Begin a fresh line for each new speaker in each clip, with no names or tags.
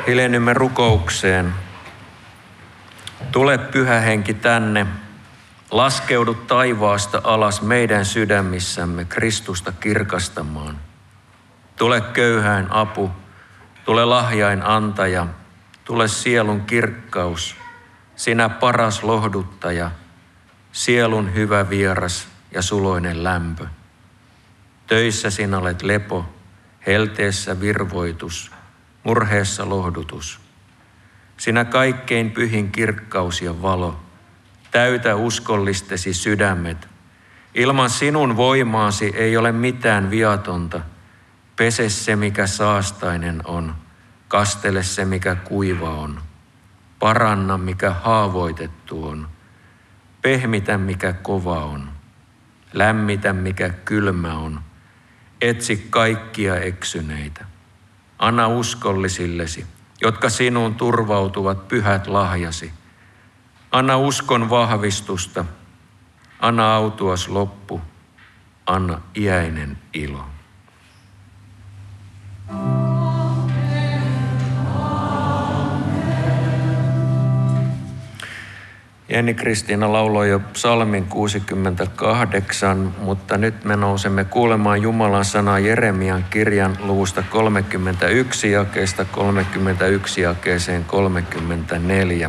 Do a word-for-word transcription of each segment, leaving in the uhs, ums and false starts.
Hiljennymme rukoukseen. Tule Pyhä Henki tänne, laskeudu taivaasta alas meidän sydämissämme Kristusta kirkastamaan. Tule köyhäin apu, tule lahjain antaja, tule sielun kirkkaus, sinä paras lohduttaja, sielun hyvä vieras ja suloinen lämpö. Töissä sinä olet lepo, helteessä virvoitus, murheessa lohdutus. Sinä kaikkein pyhin kirkkaus ja valo, täytä uskollistesi sydämet. Ilman sinun voimaasi ei ole mitään viatonta. Pese se, mikä saastainen on. Kastele se, mikä kuiva on. Paranna, mikä haavoitettu on. Pehmitä, mikä kova on. Lämmitä, mikä kylmä on. Etsi kaikkia eksyneitä. Anna uskollisillesi, jotka sinuun turvautuvat, pyhät lahjasi. Anna uskon vahvistusta. Anna autuas loppu. Anna iäinen ilo. Jenni Kristiina lauloi jo psalmin kuusikymmentäkahdeksan, mutta nyt me nousemme kuulemaan Jumalan sanaa Jeremian kirjan luvusta kolmekymmentäyksi, jakeesta kolmekymmentäyksi jakeeseen kolmekymmentäneljä.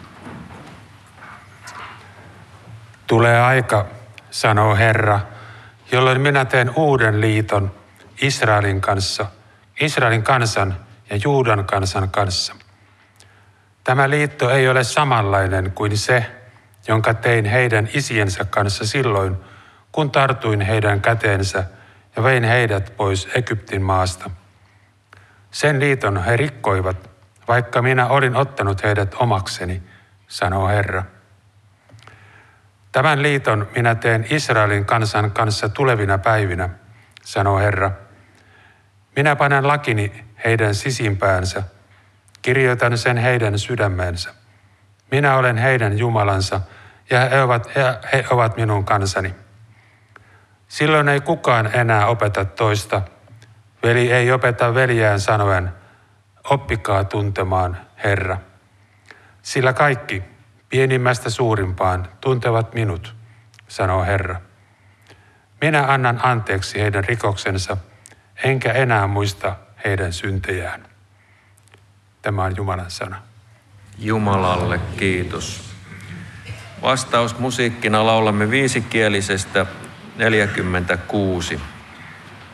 Tulee aika, sanoo Herra, jolloin minä teen uuden liiton Israelin kanssa, Israelin kansan ja Juudan kansan kanssa. Tämä liitto ei ole samanlainen kuin se, jonka tein heidän isiensä kanssa silloin, kun tartuin heidän käteensä ja vein heidät pois Egyptin maasta. Sen liiton he rikkoivat, vaikka minä olin ottanut heidät omakseni, sanoo Herra. Tämän liiton minä teen Israelin kansan kanssa tulevina päivinä, sanoo Herra. Minä panen lakini heidän sisimpäänsä, kirjoitan sen heidän sydämeensä. Minä olen heidän Jumalansa ja he ovat, he ovat minun kansani. Silloin ei kukaan enää opeta toista. Veli ei opeta veljään sanoen, oppikaa tuntemaan Herra. Sillä kaikki, pienimmästä suurimpaan, tuntevat minut, sanoo Herra. Minä annan anteeksi heidän rikoksensa, enkä enää muista heidän syntejään. Tämä on Jumalan sana.
Jumalalle kiitos. Vastausmusiikkina laulamme viisikielisestä neljäkymmentäkuusi.